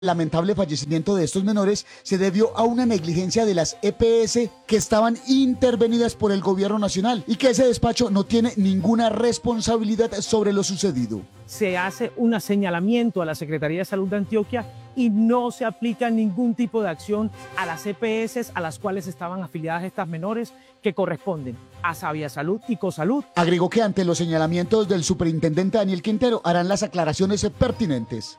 lamentable fallecimiento de estos menores se debió a una negligencia de las EPS que estaban intervenidas por el gobierno nacional y que ese despacho no tiene ninguna responsabilidad sobre lo sucedido. Se hace un señalamiento a la Secretaría de Salud de Antioquia y no se aplica ningún tipo de acción a las EPS a las cuales estaban afiliadas estas menores que corresponden a Sabia Salud y Cosalud. Agregó que ante los señalamientos del superintendente Daniel Quintero harán las aclaraciones pertinentes.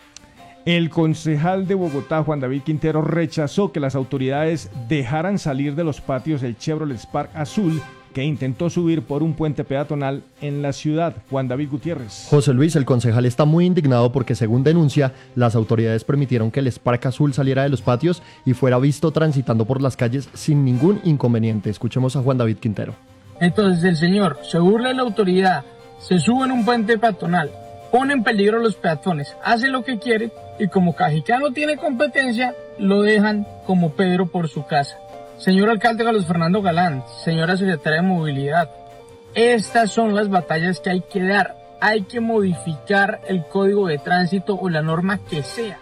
El concejal de Bogotá, Juan David Quintero, rechazó que las autoridades dejaran salir de los patios el Chevrolet Spark azul que intentó subir por un puente peatonal en la ciudad. Juan David Gutiérrez. José Luis, el concejal está muy indignado porque, según denuncia, las autoridades permitieron que el Spark azul saliera de los patios y fuera visto transitando por las calles sin ningún inconveniente. Escuchemos a Juan David Quintero. Entonces el señor se burla de la autoridad, se sube en un puente peatonal, pone en peligro a los peatones, hace lo que quiere y como Cajicá no tiene competencia, lo dejan como Pedro por su casa. Señor alcalde Carlos Fernando Galán, señora secretaria de Movilidad, estas son las batallas que hay que dar. Hay que modificar el código de tránsito o la norma que sea.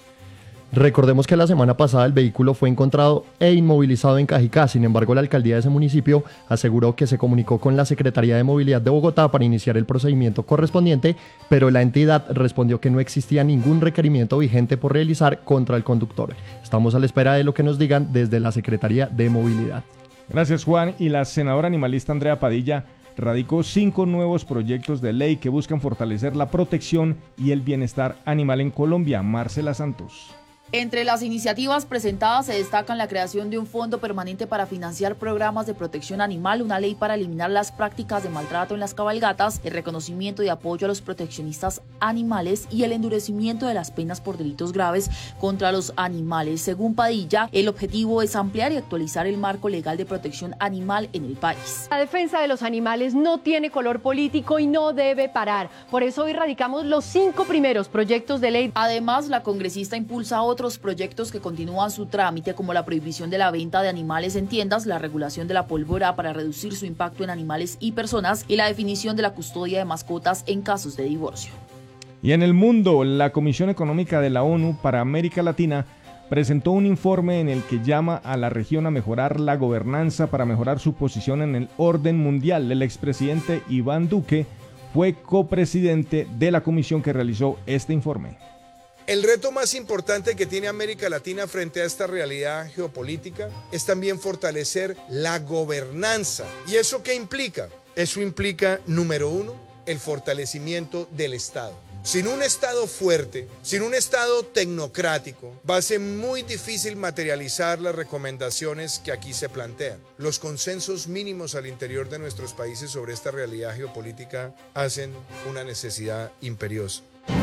Recordemos que la semana pasada el vehículo fue encontrado e inmovilizado en Cajicá. Sin embargo, la alcaldía de ese municipio aseguró que se comunicó con la Secretaría de Movilidad de Bogotá para iniciar el procedimiento correspondiente, pero la entidad respondió que no existía ningún requerimiento vigente por realizar contra el conductor. Estamos a la espera de lo que nos digan desde la Secretaría de Movilidad. Gracias, Juan. Y la senadora animalista Andrea Padilla radicó 5 nuevos proyectos de ley que buscan fortalecer la protección y el bienestar animal en Colombia. Marcela Santos. Entre las iniciativas presentadas se destacan la creación de un fondo permanente para financiar programas de protección animal, una ley para eliminar las prácticas de maltrato en las cabalgatas, el reconocimiento y apoyo a los proteccionistas animales y el endurecimiento de las penas por delitos graves contra los animales. Según Padilla, el objetivo es ampliar y actualizar el marco legal de protección animal en el país. La defensa de los animales no tiene color político y no debe parar. Por eso hoy radicamos los 5 primeros proyectos de ley. Además, la congresista impulsa otros proyectos que continúan su trámite, como la prohibición de la venta de animales en tiendas, la regulación de la pólvora para reducir su impacto en animales y personas y la definición de la custodia de mascotas en casos de divorcio. Y en el mundo, la Comisión Económica de la ONU para América Latina presentó un informe en el que llama a la región a mejorar la gobernanza para mejorar su posición en el orden mundial. El expresidente Iván Duque fue copresidente de la comisión que realizó este informe. El reto más importante que tiene América Latina frente a esta realidad geopolítica es también fortalecer la gobernanza. ¿Y eso qué implica? Eso implica, número 1, el fortalecimiento del Estado. Sin un Estado fuerte, sin un Estado tecnocrático, va a ser muy difícil materializar las recomendaciones que aquí se plantean. Los consensos mínimos al interior de nuestros países sobre esta realidad geopolítica hacen una necesidad imperiosa.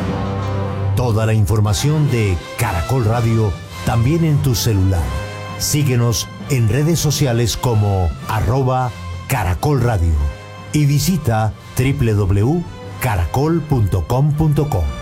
Toda la información de Caracol Radio también en tu celular. Síguenos en redes sociales como @Caracol Radio y visita www.caracol.com.co.